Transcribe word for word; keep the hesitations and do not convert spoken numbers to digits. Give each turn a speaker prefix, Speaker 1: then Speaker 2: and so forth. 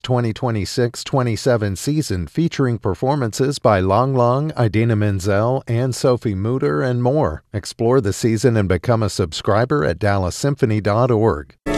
Speaker 1: twenty twenty-six twenty-seven season featuring performances by Lang Lang, Idina Menzel, and Sophie Mutter, and more. Explore the season and become a subscriber at dallas symphony dot org.